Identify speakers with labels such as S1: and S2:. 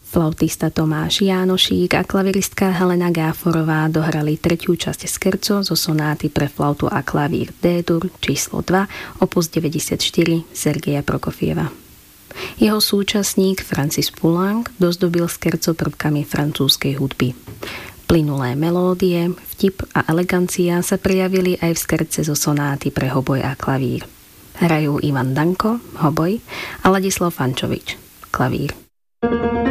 S1: Flautista Tomáš Jánošík a klaviristka Helena Gáforová dohrali tretiu časť scherzo zo sonáty pre flautu a klavír D-dur číslo 2, opus 94 Sergeja Prokofieva. Jeho súčasník Francis Poulenc dozdobil scherzo prvkami francúzskej hudby. Plynulé melódie, vtip a elegancia sa prejavili aj v scherze zo sonáty pre hoboj a klavír. Hrajú Ivan Danko, hoboj, a Ladislav Fančovič, klavír.